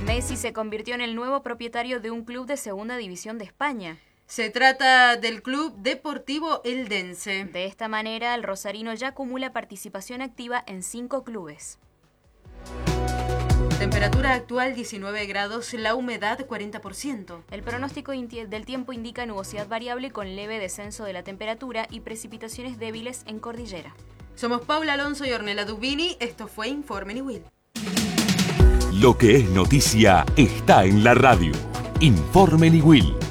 Messi se convirtió en el nuevo propietario de un club de segunda división de España. Se trata del Club Deportivo Eldense. De esta manera, el rosarino ya acumula participación activa en 5 clubes. Temperatura actual 19 grados, la humedad 40%. El pronóstico del tiempo indica nubosidad variable con leve descenso de la temperatura y precipitaciones débiles en cordillera. Somos Paula Alonso y Ornella Dubini, esto fue Informe Niwil. Lo que es noticia está en la radio. Informe Niwil.